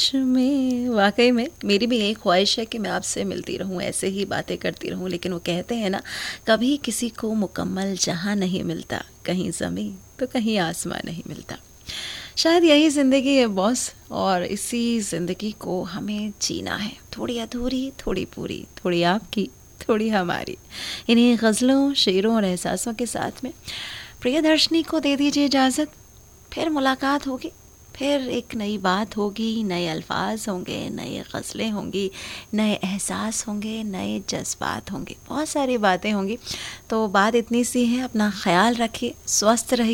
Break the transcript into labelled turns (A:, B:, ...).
A: ख्वाहिश में, वाकई में मेरी भी यही ख्वाहिश है कि मैं आपसे मिलती रहूं, ऐसे ही बातें करती रहूं, लेकिन वो कहते हैं ना, कभी किसी को मुकम्मल जहां नहीं मिलता, कहीं ज़मीं तो कहीं आसमां नहीं मिलता। शायद यही ज़िंदगी है बॉस, और इसी ज़िंदगी को हमें जीना है, थोड़ी अधूरी थोड़ी पूरी, थोड़ी आपकी थोड़ी हमारी। इन्हीं गज़लों, शेरों और एहसासों के साथ में प्रियदर्शनी को दे दीजिए इजाज़त। फिर मुलाकात होगी, फिर एक नई बात होगी, नए अल्फाज होंगे, नए गज़लें होंगी, नए एहसास होंगे, नए जज्बात होंगे, बहुत सारी बातें होंगी। तो बात इतनी सी है, अपना ख्याल रखिए, स्वस्थ रहिए।